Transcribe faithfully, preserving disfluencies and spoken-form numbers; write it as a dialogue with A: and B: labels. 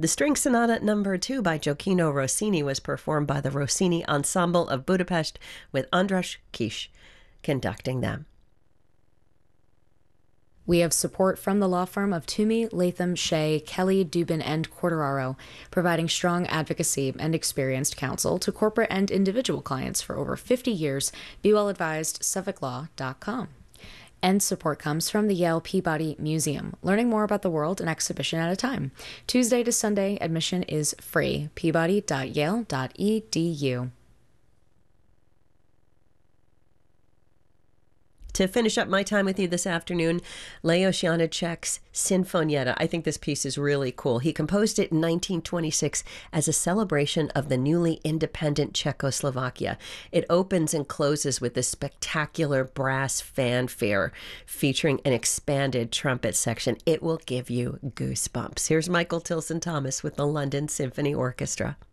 A: The String Sonata Number two by Gioacchino Rossini was performed by the Rossini Ensemble of Budapest with Andras Kiss conducting them.
B: We have support from the law firm of Toomey, Latham, Shea, Kelly, Dubin, and Corderaro, providing strong advocacy and experienced counsel to corporate and individual clients for over fifty years. Be well advised, Suffolk Law dot com. And support comes from the Yale Peabody Museum, learning more about the world an exhibition at a time. Tuesday to Sunday, admission is free. peabody dot yale dot e d u.
A: To finish up my time with you this afternoon, Leos Janáček's Sinfonietta. I think this piece is really cool. He composed it in nineteen twenty-six as a celebration of the newly independent Czechoslovakia. It opens and closes with this spectacular brass fanfare featuring an expanded trumpet section. It will give you goosebumps. Here's Michael Tilson Thomas with the London Symphony Orchestra.